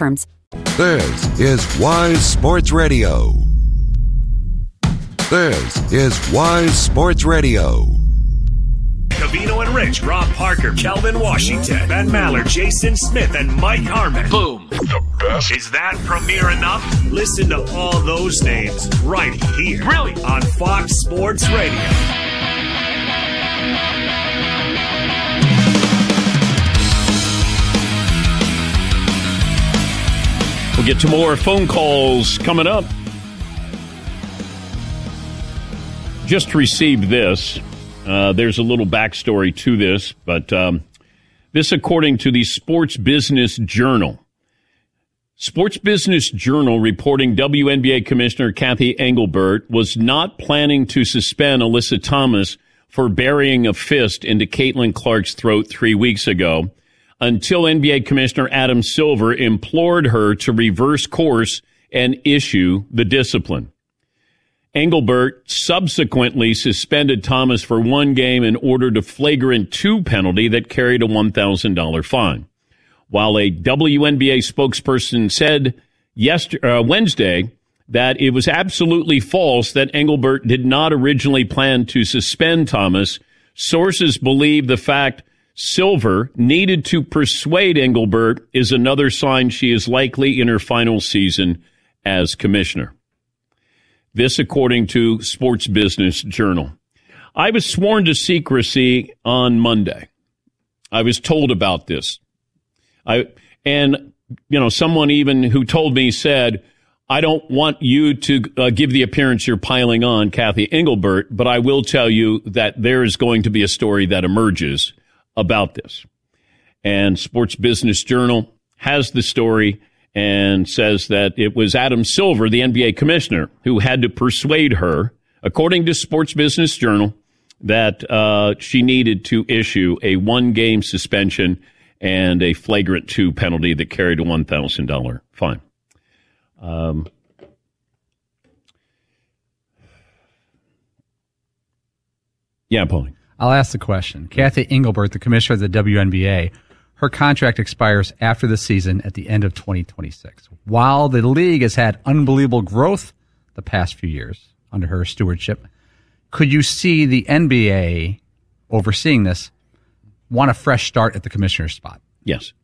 terms. This is Wise Sports Radio. This is Wise Sports Radio. Covino and Rich, Rob Parker, Kelvin Washington, Ben Maller, Jason Smith, and Mike Harmon. Boom. The best. Is that premier enough? Listen to all those names right here. Really? On Fox Sports Radio. We'll get to more phone calls coming up. Just received this. There's a little backstory to this, but this according to the Sports Business Journal. Sports Business Journal reporting WNBA Commissioner Cathy Engelbert was not planning to suspend Alyssa Thomas for burying a fist into Caitlin Clark's throat 3 weeks ago until NBA Commissioner Adam Silver implored her to reverse course and issue the discipline. Engelbert subsequently suspended Thomas for one game and ordered a flagrant 2 penalty that carried a $1,000 fine. While a WNBA spokesperson said Wednesday that it was absolutely false that Engelbert did not originally plan to suspend Thomas, sources believe the fact Silver needed to persuade Engelbert is another sign she is likely in her final season as commissioner. This according to Sports Business Journal. I was sworn to secrecy on Monday. I was told about this. Someone even who told me said, I don't want you to give the appearance you're piling on Cathy Engelbert, but I will tell you that there is going to be a story that emerges about this. And Sports Business Journal has the story and says that it was Adam Silver, the NBA commissioner, who had to persuade her, according to Sports Business Journal, that she needed to issue a 1-game suspension and a flagrant 2 penalty that carried a $1,000 fine. Yeah, Paulie. I'll ask the question. Cathy Engelbert, the commissioner of the WNBA, her contract expires after the season at the end of 2026. While the league has had unbelievable growth the past few years under her stewardship, could you see the NBA overseeing this want a fresh start at the commissioner's spot? Yes.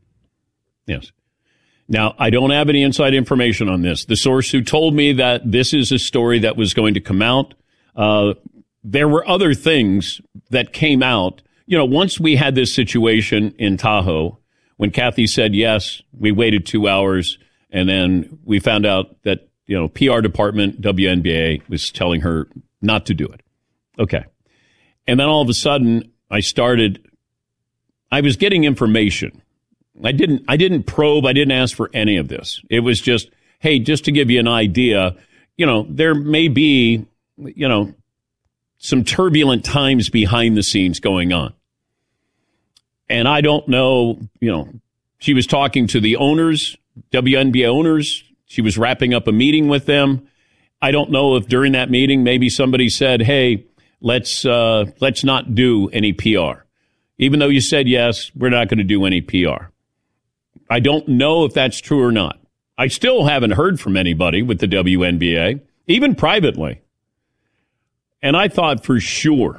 Now, I don't have any inside information on this. The source who told me that this is a story that was going to come out, there were other things that came out. You know, once we had this situation in Tahoe, when Cathy said yes, we waited 2 hours, and then we found out that, PR department, WNBA, was telling her not to do it. Okay. And then all of a sudden, I was getting information. I didn't probe. I didn't ask for any of this. It was just, hey, just to give you an idea, there may be, some turbulent times behind the scenes going on. And I don't know, she was talking to the owners, WNBA owners. She was wrapping up a meeting with them. I don't know if during that meeting, maybe somebody said, hey, let's not do any PR. Even though you said yes, we're not going to do any PR. I don't know if that's true or not. I still haven't heard from anybody with the WNBA, even privately. And I thought for sure,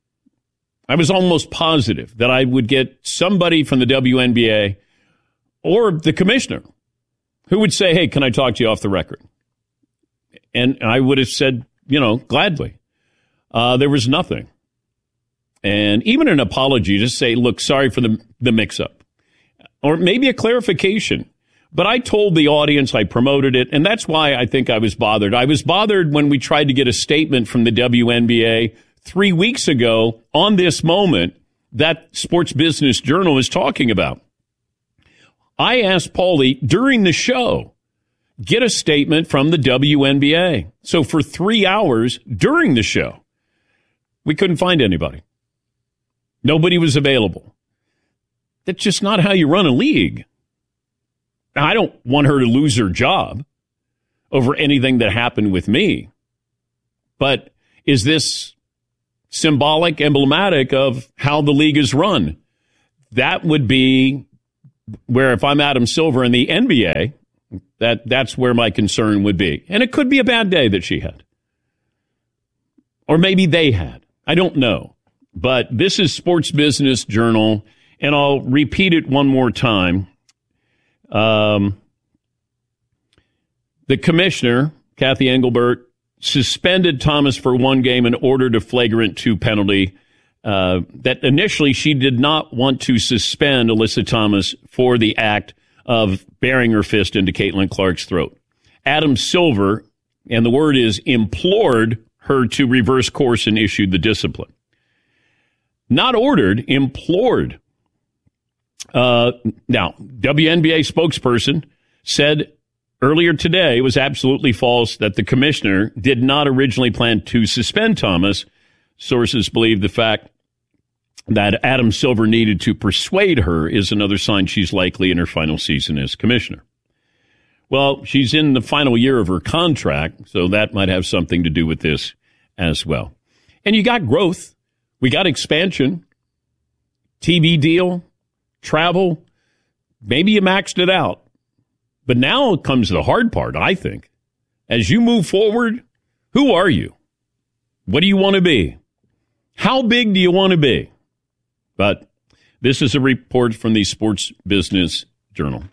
I was almost positive that I would get somebody from the WNBA or the commissioner who would say, hey, can I talk to you off the record? And I would have said, gladly. There was nothing. And even an apology, just say, look, sorry for the mix-up. Or maybe a clarification. But I told the audience, I promoted it, and that's why I think I was bothered. I was bothered when we tried to get a statement from the WNBA 3 weeks ago on this moment that Sports Business Journal is talking about. I asked Paulie during the show, get a statement from the WNBA. So for 3 hours during the show, we couldn't find anybody. Nobody was available. That's just not how you run a league. Now, I don't want her to lose her job over anything that happened with me. But is this symbolic, emblematic of how the league is run? That would be where if I'm Adam Silver in the NBA, that's where my concern would be. And it could be a bad day that she had. Or maybe they had. I don't know. But this is Sports Business Journal, and I'll repeat it one more time. The commissioner, Kathy Engelbert, suspended Thomas for one game and ordered a flagrant 2 penalty. That initially she did not want to suspend Alyssa Thomas for the act of burying her fist into Caitlin Clark's throat. Adam Silver, and the word is implored her to reverse course and issued the discipline. Not ordered, implored. Now, WNBA spokesperson said earlier today it was absolutely false that the commissioner did not originally plan to suspend Thomas. Sources believe the fact that Adam Silver needed to persuade her is another sign she's likely in her final season as commissioner. Well, she's in the final year of her contract, so that might have something to do with this as well. And you got growth. We got expansion, TV deal, travel. Maybe you maxed it out. But now comes the hard part, I think. As you move forward, who are you? What do you want to be? How big do you want to be? But this is a report from the Sports Business Journal.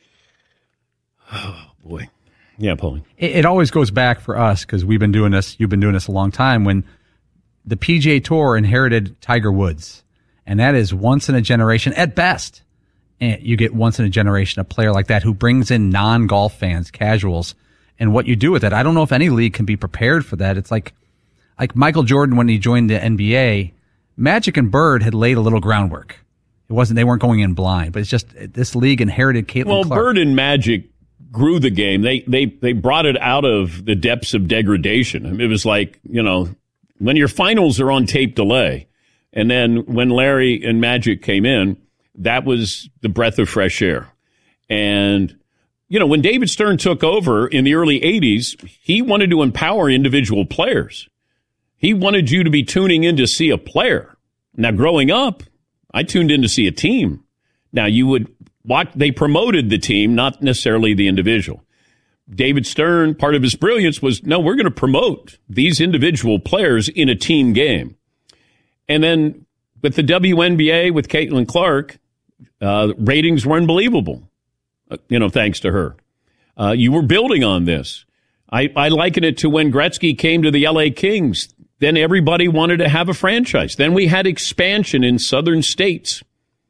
Oh, boy. Yeah, Paulie. It always goes back for us because we've been doing this. You've been doing this a long time when the PGA Tour inherited Tiger Woods. And that is once in a generation at best. And you get once in a generation a player like that who brings in non-golf fans, casuals, and what you do with it. I don't know if any league can be prepared for that. It's like Michael Jordan when he joined the NBA. Magic and Bird had laid a little groundwork. They weren't going in blind, but it's just this league inherited Caitlin Clark. Well, Bird and Magic grew the game. They brought it out of the depths of degradation. I mean, it was like, when your finals are on tape delay, and then when Larry and Magic came in, that was the breath of fresh air. And, when David Stern took over in the early 80s, he wanted to empower individual players. He wanted you to be tuning in to see a player. Now, growing up, I tuned in to see a team. Now, you would watch, they promoted the team, not necessarily the individual. David Stern, part of his brilliance was, no, we're going to promote these individual players in a team game. And then with the WNBA, with Caitlin Clark, ratings were unbelievable, thanks to her. You were building on this. I liken it to when Gretzky came to the LA Kings. Then everybody wanted to have a franchise. Then we had expansion in southern states.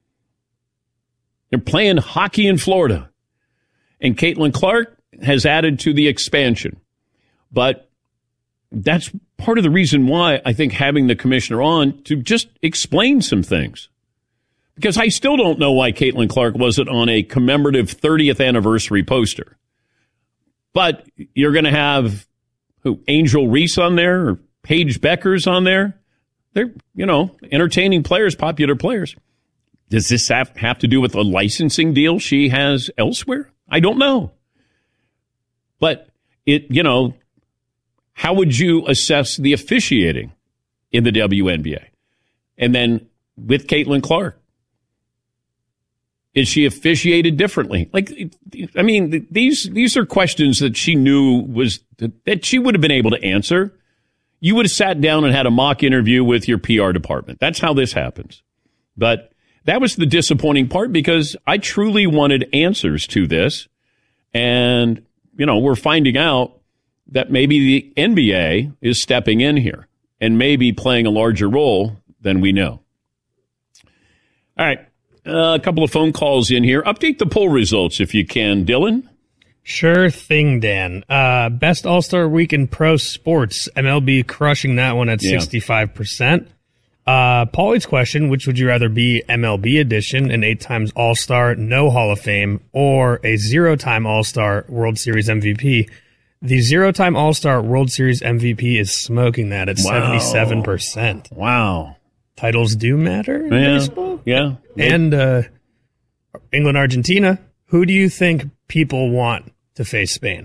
They're playing hockey in Florida. And Caitlin Clark has added to the expansion. But that's part of the reason why I think having the commissioner on to just explain some things. Because I still don't know why Caitlin Clark wasn't on a commemorative 30th anniversary poster. But you're going to have Angel Reese on there or Paige Becker's on there. They're, entertaining players, popular players. Does this have to do with a licensing deal she has elsewhere? I don't know. But how would you assess the officiating in the WNBA? And then with Caitlin Clark, is she officiated differently? These are questions that she knew that she would have been able to answer. You would have sat down and had a mock interview with your PR department. That's how this happens. But that was the disappointing part because I truly wanted answers to this. And, we're finding out that maybe the NBA is stepping in here and maybe playing a larger role than we know. All right. A couple of phone calls in here. Update the poll results if you can, Dylan. Sure thing, Dan. Best All-Star Week in pro sports. MLB crushing that one at 65%. Paulie's question, which would you rather be, MLB edition, an 8 times All-Star, no Hall of Fame, or a 0-time All-Star World Series MVP? The 0-time All-Star World Series MVP is smoking that at 77%. Wow. Titles do matter in baseball? Yeah. And England, Argentina. Who do you think people want to face Spain?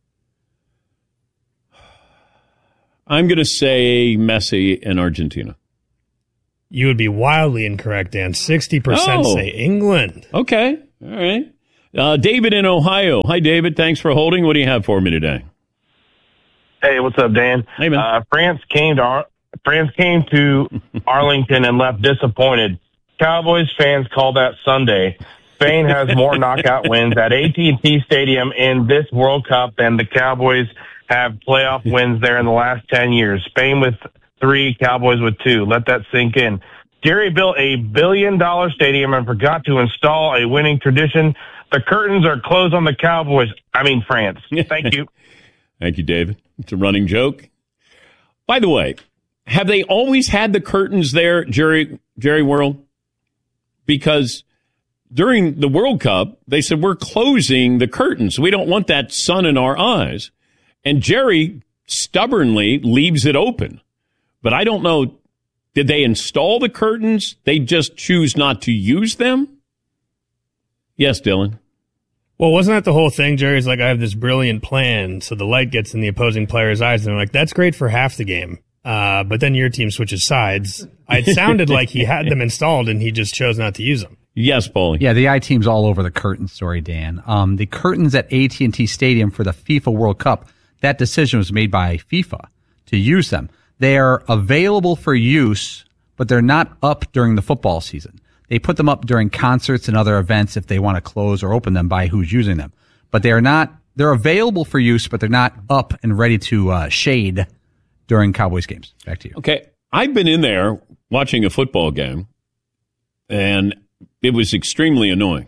I'm going to say Messi and Argentina. You would be wildly incorrect, Dan. 60% say England. Okay. All right. David in Ohio. Hi, David. Thanks for holding. What do you have for me today? Hey, what's up, Dan? Hey, man. France came to Arlington and left disappointed. Cowboys fans call that Sunday. Spain has more knockout wins at AT&T Stadium in this World Cup than the Cowboys have playoff wins there in the last 10 years. Spain with 3, Cowboys with 2. Let that sink in. Jerry built a $1 billion stadium and forgot to install a winning tradition. The curtains are closed on the Cowboys. I mean, France. Thank you. Thank you, David. It's a running joke. By the way, have they always had the curtains there, Jerry World? Because during the World Cup, they said, we're closing the curtains. We don't want that sun in our eyes. And Jerry stubbornly leaves it open. But I don't know, did they install the curtains? They just choose not to use them? Yes, Dylan. Well, wasn't that the whole thing? Jerry's like, I have this brilliant plan, so the light gets in the opposing player's eyes. And they're like, that's great for half the game. But then your team switches sides. It sounded like he had them installed and he just chose not to use them. Yes, Paulie. Yeah, the I-team's all over the curtain story, Dan. The curtains at AT&T Stadium for the FIFA World Cup, that decision was made by FIFA to use them. They are available for use, but they're not up during the football season. They put them up during concerts and other events if they want to close or open them by who's using them. But they're available for use, but they're not up and ready to shade during Cowboys games. Back to you. Okay. I've been in there watching a football game, and it was extremely annoying.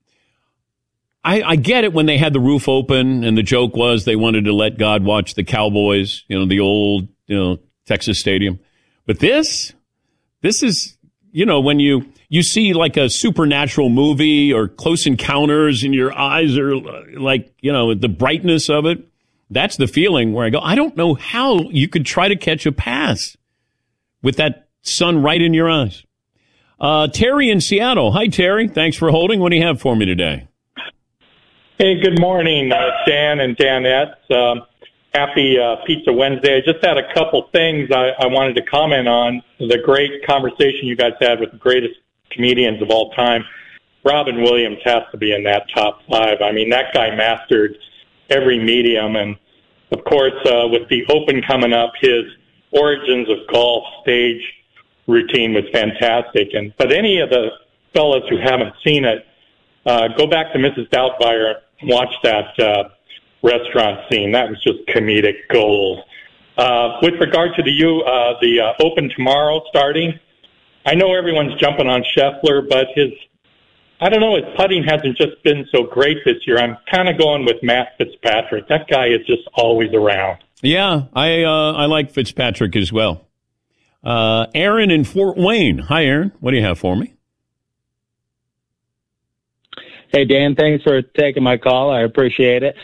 I get it when they had the roof open, and the joke was they wanted to let God watch the Cowboys, the old, Texas Stadium. But this is, when you see like a supernatural movie or Close Encounters and your eyes are like, the brightness of it. That's the feeling where I go, I don't know how you could try to catch a pass with that sun right in your eyes. Terry in Seattle. Hi, Terry. Thanks for holding. What do you have for me today? Hey, good morning, Dan and Danette. Happy Pizza Wednesday. I just had a couple things I wanted to comment on. The great conversation you guys had with the greatest comedians of all time. Robin Williams has to be in that top 5. I mean, that guy mastered every medium. And, of course, with the Open coming up, his Origins of Golf stage routine was fantastic. But any of the fellas who haven't seen it, go back to Mrs. Doubtfire and watch that restaurant scene. That was just comedic gold. With regard to the Open tomorrow starting, I know everyone's jumping on Scheffler, but his putting hasn't just been so great this year. I'm kind of going with Matt Fitzpatrick. That guy is just always around. Yeah, I like Fitzpatrick as well. Aaron in Fort Wayne. Hi, Aaron. What do you have for me? Hey, Dan, thanks for taking my call. I appreciate it.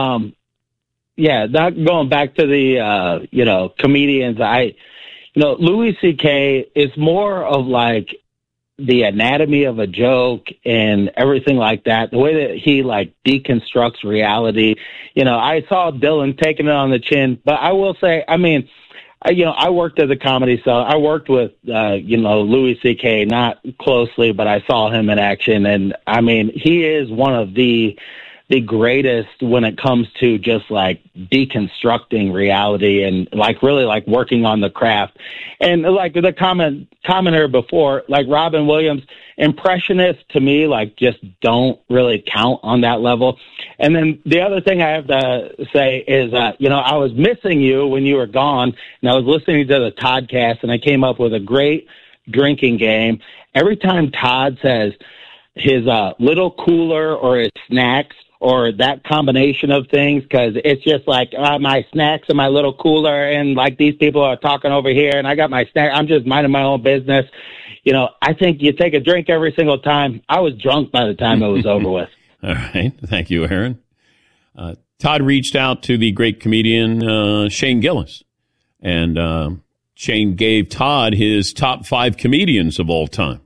Not going back to the, comedians. Louis C.K. is more of like the anatomy of a joke and everything like that. The way that he deconstructs reality. I saw Dylan taking it on the chin, but I will say, I worked at the Comedy Cell. I worked with, Louis C.K., not closely, but I saw him in action. And, he is one of the greatest when it comes to just, deconstructing reality and, really, working on the craft. And, the commenter before, Robin Williams, impressionists to me, just don't really count on that level. And then the other thing I have to say is, I was missing you when you were gone, and I was listening to the Toddcast, and I came up with a great drinking game. Every time Todd says his little cooler or his snacks or that combination of things, because it's just my snacks and my little cooler, and these people are talking over here, and I got my snack. I'm just minding my own business. I think you take a drink every single time. I was drunk by the time it was over with. All right. Thank you, Aaron. Todd reached out to the great comedian Shane Gillis, and Shane gave Todd his top 5 comedians of all time.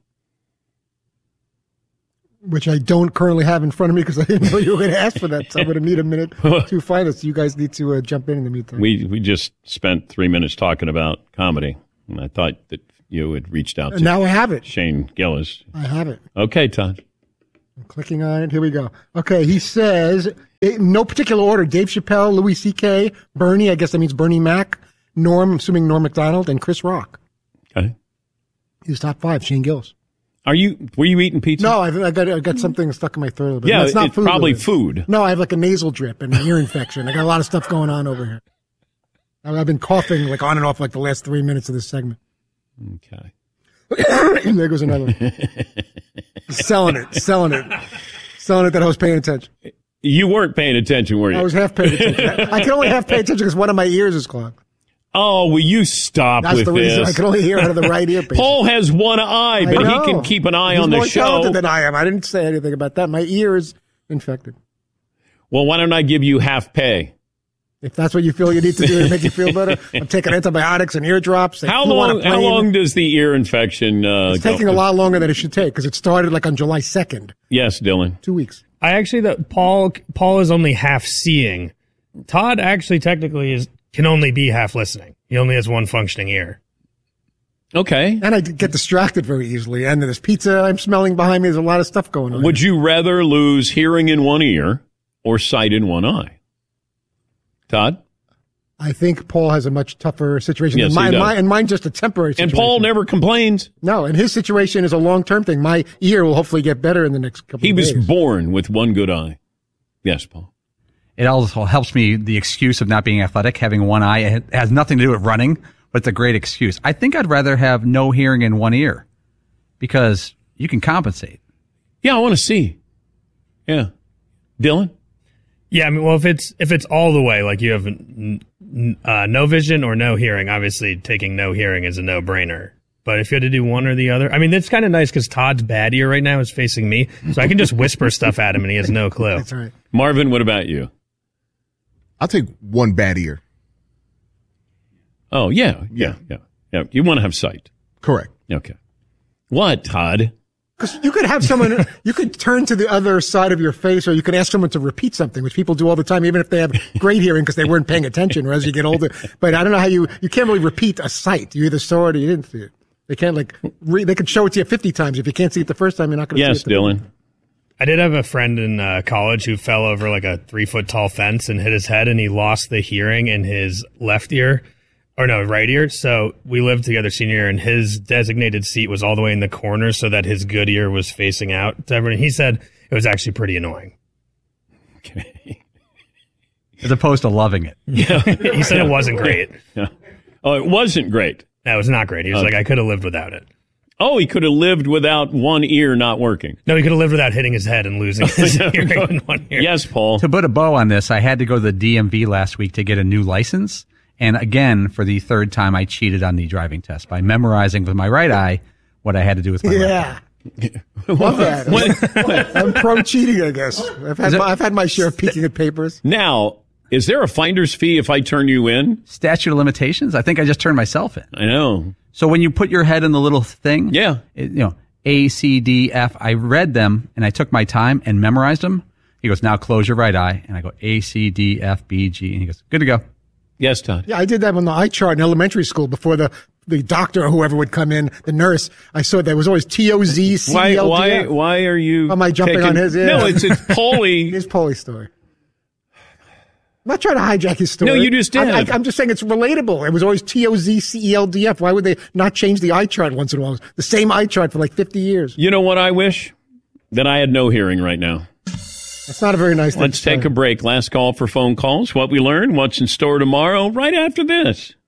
Which I don't currently have in front of me because I didn't know you were going to ask for that. So I'm going to need a minute to find it. So you guys need to jump in the meantime. We just spent 3 minutes talking about comedy, and I thought that you had reached out to now I have it. Shane Gillis. I have it. Okay, Todd. I'm clicking on it. Here we go. Okay, he says, in no particular order, Dave Chappelle, Louis C.K., Bernie, I guess that means Bernie Mac, Norm, assuming Norm Macdonald, and Chris Rock. Okay. He's top 5, Shane Gillis. Were you eating pizza? No, I got something stuck in my throat a little bit. Yeah, it's not food. Probably food. No, I have like a nasal drip and an ear infection. I got a lot of stuff going on over here. I've been coughing like on and off like the last 3 minutes of this segment. Okay. There goes another one. Selling it that I was paying attention. You weren't paying attention, were you? I was half paying attention. I can only half pay attention because one of my ears is clogged. Oh, will you stop That's with the reason. this? I can only hear out of the right ear. Paul has one eye, but he can keep an eye on the show. He's more talented than I am. I didn't say anything about that. My ear is infected. Well, why don't I give you half pay? If that's what you feel you need to do to make you feel better, I'm taking antibiotics and ear drops. How long does the ear infection It's taking a lot longer than it should take because it started like on July 2nd. Yes, Dylan. 2 weeks. I actually, Paul is only half seeing. Todd actually technically can only be half listening. He only has one functioning ear. Okay. And I get distracted very easily. And there's pizza I'm smelling behind me. There's a lot of stuff going on. Would you rather lose hearing in one ear or sight in one eye? Todd? I think Paul has a much tougher situation Yes, than mine. And mine's just a temporary situation. And Paul never complains. No, and his situation is a long-term thing. My ear will hopefully get better in the next couple of days. He was born with one good eye. Yes, Paul. It also helps me, the excuse of not being athletic, having one eye. It has nothing to do with running, but it's a great excuse. I think I'd rather have no hearing in one ear because you can compensate. Yeah, I want to see. Yeah. Dylan? Yeah, I mean, well, if it's all the way, like you have no vision or no hearing, obviously taking no hearing is a no-brainer. But if you had to do one or the other, I mean, that's kind of nice because Todd's bad ear right now is facing me, so I can just whisper stuff at him and he has no clue. That's right. Marvin, what about you? I'll take one bad ear. Oh, yeah. You want to have sight. Correct. Okay. What, Todd? Because you could have someone, you could turn to the other side of your face, or you could ask someone to repeat something, which people do all the time, even if they have great hearing because they weren't paying attention, or as you get older. But I don't know how you can't really repeat a sight. You either saw it or you didn't see it. They can't they could show it to you 50 times. If you can't see it the first time, you're not going to see it. Yes, Dylan. I did have a friend in college who fell over like a 3-foot tall fence and hit his head, and he lost the hearing in his right ear. So we lived together senior year, and his designated seat was all the way in the corner so that his good ear was facing out to everyone. He said it was actually pretty annoying. Okay. As opposed to loving it. Yeah. He said it wasn't great. Yeah. Oh, it wasn't great. That was not great. He was like, I could have lived without it. Oh, he could have lived without one ear not working. No, he could have lived without hitting his head and losing his hearing in one ear. Yes, Paul. To put a bow on this, I had to go to the DMV last week to get a new license. And again, for the third time, I cheated on the driving test by memorizing with my right eye what I had to do with my left eye. Love that. I'm pro cheating, I guess. I've had my share of peeking at papers. Now, is there a finder's fee if I turn you in? Statute of limitations? I think I just turned myself in. I know. So when you put your head in the little thing, A, C, D, F, I read them and I took my time and memorized them. He goes, now close your right eye. And I go, A, C, D, F, B, G. And he goes, good to go. Yes, Todd. Yeah, I did that on the eye chart in elementary school before the doctor or whoever would come in, the nurse. I saw there was always T-O-Z, C-E-L-D-F. Why are you... Am I jumping on his? Yeah. No, it's Paulie. His Paulie story. I'm not trying to hijack his story. No, you just did. I'm just saying it's relatable. It was always T-O-Z-C-E-L-D-F. Why would they not change the eye chart once in a while? The same eye chart for like 50 years. You know what I wish? That I had no hearing right now. That's not a very nice thing. Let's take a break. Last call for phone calls. What we learned, what's in store tomorrow, right after this.